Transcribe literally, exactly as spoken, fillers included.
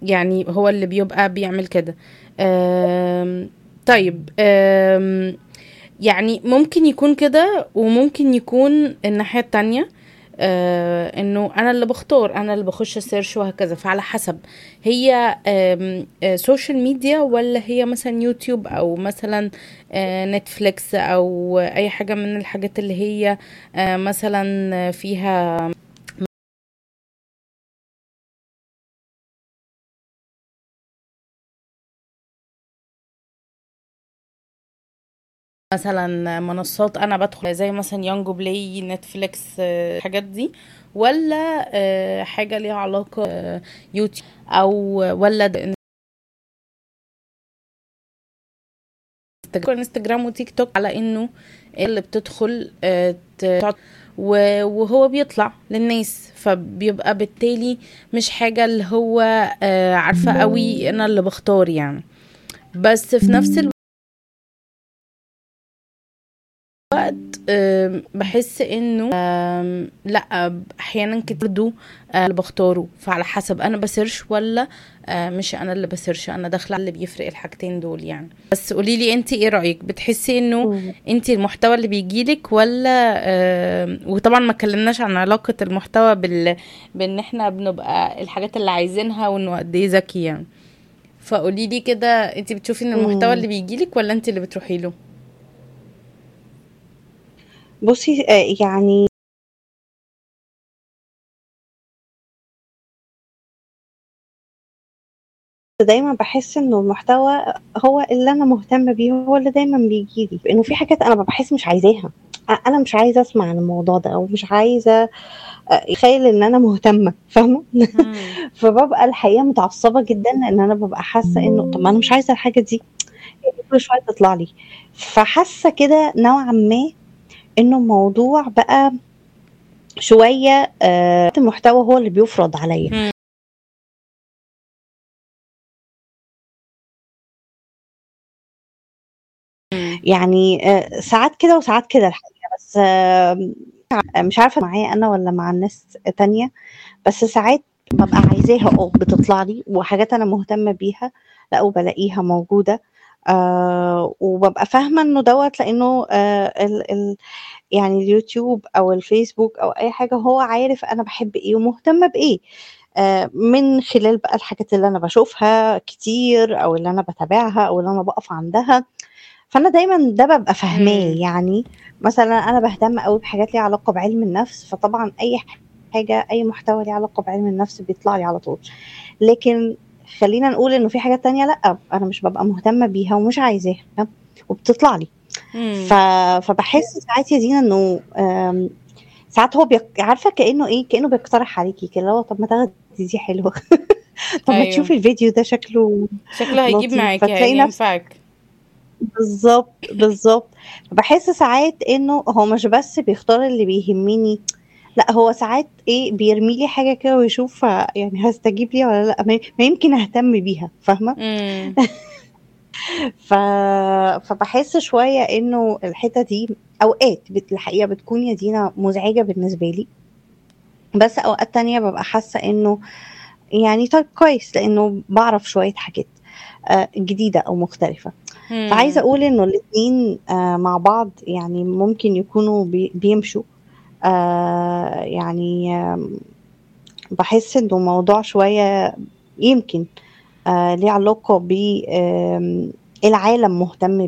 يعني هو اللي بيبقى بيعمل كده. آم، طيب، آم، يعني ممكن يكون كده وممكن يكون الناحية التانية، آه انه انا اللي بختار، انا اللي بخش سيرش وهكذا. فعلى حسب هي آم، آه سوشيال ميديا، ولا هي مثلا يوتيوب، او مثلا آه نتفليكس، او اي حاجة من الحاجات اللي هي آه مثلا فيها مثلا منصات انا بدخل زي مثلا يانجو بلاي، نتفليكس، آه، الحاجات دي، ولا آه، حاجة ليها علاقة آه، يوتيوب، او ولا د- انستجرام انستجرام وتيك توك، على انه اللي بتدخل آه، ت- تقعد و- وهو بيطلع للناس، فبيبقى بالتالي مش حاجة اللي هو آه، عارفة قوي انا اللي بختار يعني. بس في نفس الوقت آم، بحس انه آم، لا، احيانا كتير برضو آه، اللي بختاره. فعلى حسب انا بسيرش ولا آه، مش انا اللي بسيرش، انا داخله على اللي بيفرق الحاجتين دول يعني. بس قولي لي انت ايه رايك، بتحسي انه مم. انت المحتوى اللي بيجيلك ولا آه، وطبعا ما اتكلمناش عن علاقه المحتوى بال بان احنا بنبقى الحاجات اللي عايزينها وانه قد ايه ذكي يعني. فقولي لي كده، انت بتشوفي ان المحتوى مم. اللي بيجيلك ولا انت اللي بتروحي له؟ بصي، آه، يعني دايما بحس انه المحتوى هو اللي انا مهتمه بيه هو اللي دايما بيجي لي، انه في حاجات انا بحس مش عايزاها. أ- انا مش عايزه اسمع عن الموضوع ده، او مش عايزه آه، يتخيل ان انا مهتمه، فاهمه؟ مم. فببقى الحقيقه متعصبه جدا، ان انا ببقى حاسه انه طب ما انا مش عايزه الحاجه دي، كل شويه تطلع لي. فحاسه كده نوعا ما انه الموضوع بقى شويه آه، المحتوى هو اللي بيفرض عليا. مم. يعني آه، ساعات كده وساعات كده الحقيقه، بس آه، مش عارفه معايا انا ولا مع الناس تانية. بس ساعات ببقى عايزاها، اه بتطلع لي، وحاجات انا مهتمه بيها لا وبلاقيها موجوده. آه وببقى فاهمه انه دوت، لانه آه ال ال يعني اليوتيوب او الفيسبوك او اي حاجه هو عارف انا بحب ايه ومهتمه بايه، آه من خلال بقى الحاجات اللي انا بشوفها كتير، او اللي انا بتابعها، او اللي انا بقف عندها. فانا دايما ده ببقى فاهماه مم. يعني. مثلا انا بهتم قوي بحاجات ليها علاقه بعلم النفس، فطبعا اي حاجه، اي محتوى ليه علاقه بعلم النفس بيطلع لي على طول. لكن خلينا نقول انه في حاجات تانية لا، انا مش ببقى مهتمه بيها ومش عايزاها وبتطلع لي. ف... مم. فبحس ساعات يا دينا انه آم، ساعات هو بيق... عارفه كانه ايه، كانه بيقترح عليكي كده، اللي هو طب ما تاخدي دي حلوه. طب ما ايوه، تشوفي الفيديو ده شكله شكله هيجيب لطيف، معاكي، فتلاقي نفس. هينفعك. بالظبط بالظبط. فبحس ساعات انه هو مش بس بيختار اللي بيهمني، لا هو ساعات ايه بيرمي لي حاجه كده ويشوف يعني هستجيب ليها ولا لا، ما ما يمكن اهتم بيها، فاهمه؟ امم. ف... فبحس شويه انه الحته دي اوقات بت... الحقيقه بتكون يا دينا مزعجه بالنسبه لي. بس اوقات تانية ببقى حاسه انه يعني طيب كويس، لانه بعرف شويه حاجات آه، جديده او مختلفه. فعايزه امم. اقول انه الاتنين آه، مع بعض يعني ممكن يكونوا بي... بيمشوا. آه يعني آم، بحس انه موضوع شويه يمكن آه ليه علاقه بالعالم مهتم